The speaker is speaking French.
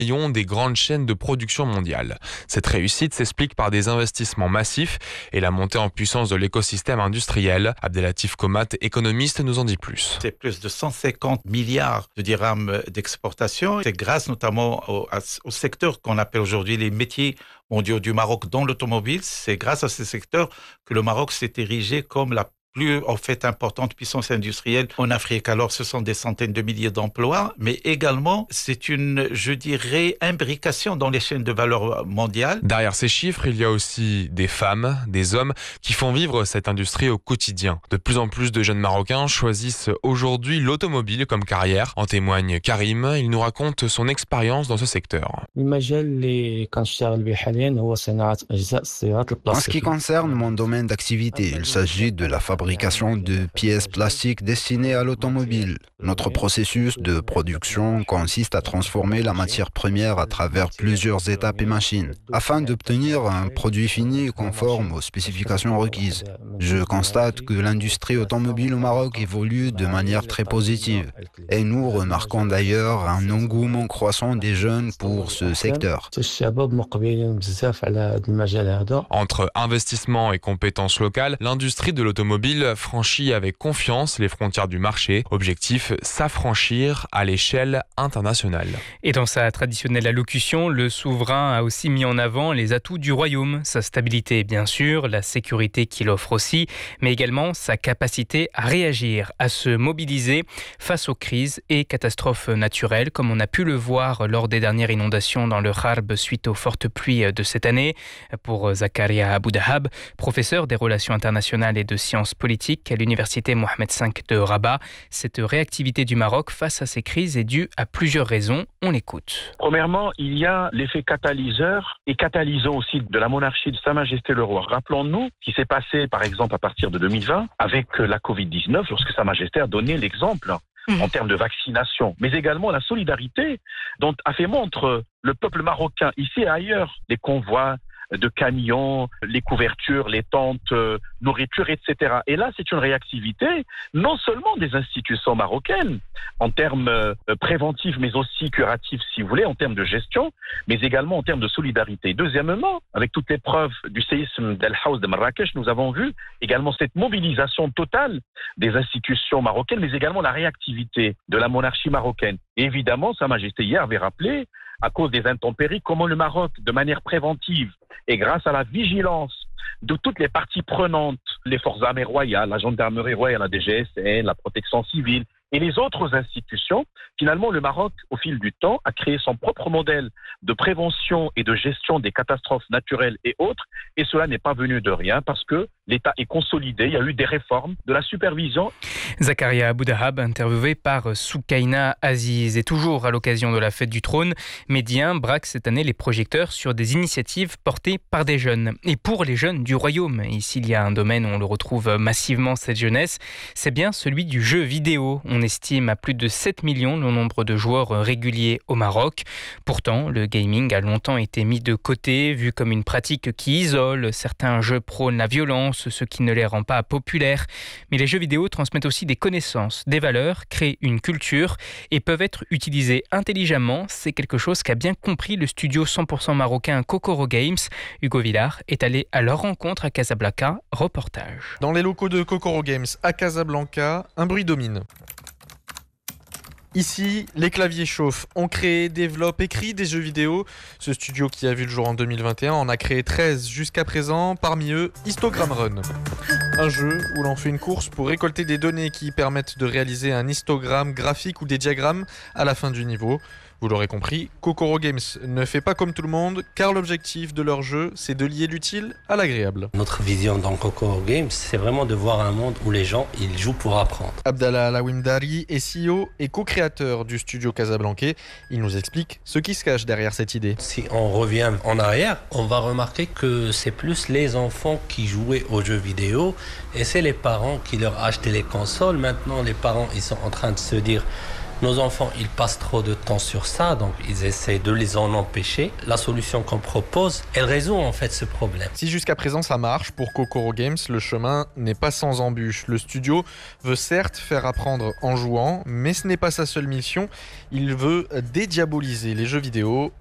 des grandes chaînes de production mondiale. Cette réussite s'explique par des investissements massifs et la montée en puissance de l'écosystème industriel. Abdelatif Komat, économiste, nous en dit plus. C'est plus de 150 milliards de dirhams d'exportation. C'est grâce notamment au secteur qu'on appelle aujourd'hui les métiers mondiaux du Maroc dans l'automobile. C'est grâce à ces secteurs que le Maroc s'est érigé comme la plus importante puissance industrielle en Afrique. Alors ce sont des centaines de milliers d'emplois, mais également c'est une, je dirais, imbrication dans les chaînes de valeur mondiales. Derrière ces chiffres, il y a aussi des femmes, des hommes qui font vivre cette industrie au quotidien. De plus en plus de jeunes Marocains choisissent aujourd'hui l'automobile comme carrière. En témoigne Karim, il nous raconte son expérience dans ce secteur. En ce qui concerne mon domaine d'activité, il s'agit de la fabrication de pièces plastiques destinées à l'automobile. Notre processus de production consiste à transformer la matière première à travers plusieurs étapes et machines, afin d'obtenir un produit fini conforme aux spécifications requises. Je constate que l'industrie automobile au Maroc évolue de manière très positive, et nous remarquons d'ailleurs un engouement croissant des jeunes pour ce secteur. Entre investissement et compétences locales, l'industrie de l'automobile franchit avec confiance les frontières du marché. Objectif, s'affranchir à l'échelle internationale. Et dans sa traditionnelle allocution, le souverain a aussi mis en avant les atouts du royaume. Sa stabilité, bien sûr, la sécurité qu'il offre aussi, mais également sa capacité à réagir, à se mobiliser face aux crises et catastrophes naturelles, comme on a pu le voir lors des dernières inondations dans le Harb suite aux fortes pluies de cette année. Pour Zakaria Aboudahab, professeur des relations internationales et de sciences politique à l'université Mohamed V de Rabat. Cette réactivité du Maroc face à ces crises est due à plusieurs raisons. On l'écoute. Premièrement, il y a l'effet catalyseur et catalysant aussi de la monarchie de Sa Majesté le Roi. Rappelons-nous ce qui s'est passé, par exemple, à partir de 2020 avec la Covid-19, lorsque Sa Majesté a donné l'exemple en termes de vaccination, mais également la solidarité dont a fait montre le peuple marocain ici et ailleurs, les convois de camions, les couvertures, les tentes, nourriture, etc. Et là, c'est une réactivité non seulement des institutions marocaines, en termes préventifs, mais aussi curatifs, si vous voulez, en termes de gestion, mais également en termes de solidarité. Deuxièmement, avec toutes les preuves du séisme d'El Haouz de Marrakech, nous avons vu également cette mobilisation totale des institutions marocaines, mais également la réactivité de la monarchie marocaine. Et évidemment, Sa Majesté hier avait rappelé, à cause des intempéries, comment le Maroc, de manière préventive, et grâce à la vigilance de toutes les parties prenantes, les forces armées royales, la gendarmerie royale, la DGSN, la protection civile et les autres institutions, finalement le Maroc, au fil du temps, a créé son propre modèle de prévention et de gestion des catastrophes naturelles et autres, et cela n'est pas venu de rien parce que l'État est consolidé, il y a eu des réformes de la supervision. Zakaria Aboudahab, interviewé par Soukaina Aziz. Et toujours à l'occasion de la fête du trône, Médien braque cette année les projecteurs sur des initiatives portées par des jeunes. Et pour les jeunes du royaume, ici il y a un domaine où on le retrouve massivement, cette jeunesse, c'est bien celui du jeu vidéo. On estime à plus de 7 millions le nombre de joueurs réguliers au Maroc. Pourtant, le gaming a longtemps été mis de côté, vu comme une pratique qui isole. Certains jeux prônent la violence, ce qui ne les rend pas populaires. Mais les jeux vidéo transmettent aussi des connaissances, des valeurs, créent une culture et peuvent être utilisés intelligemment. C'est quelque chose qu'a bien compris le studio 100% marocain Kokoro Games. Hugo Villard est allé à leur rencontre à Casablanca. Reportage. Dans les locaux de Kokoro Games à Casablanca, un bruit domine. Ici, les claviers chauffent. On crée, développe, écrit des jeux vidéo. Ce studio qui a vu le jour en 2021 en a créé 13 jusqu'à présent, parmi eux Histogram Run. Un jeu où l'on fait une course pour récolter des données qui permettent de réaliser un histogramme graphique ou des diagrammes à la fin du niveau. Vous l'aurez compris, Kokoro Games ne fait pas comme tout le monde, car l'objectif de leur jeu, c'est de lier l'utile à l'agréable. Notre vision dans Kokoro Games, c'est vraiment de voir un monde où les gens, ils jouent pour apprendre. Abdallah Alawimdari est CEO et co-créateur du studio casablancais. Il nous explique ce qui se cache derrière cette idée. Si on revient en arrière, on va remarquer que c'est plus les enfants qui jouaient aux jeux vidéo et c'est les parents qui leur achetaient les consoles. Maintenant, les parents, ils sont en train de se dire Nos enfants, ils passent trop de temps sur ça, donc ils essaient de les en empêcher. La solution qu'on propose, elle résout en fait ce problème. Si jusqu'à présent ça marche, pour Kokoro Games, le chemin n'est pas sans embûches. Le studio veut certes faire apprendre en jouant, mais ce n'est pas sa seule mission. Il veut dédiaboliser les jeux vidéo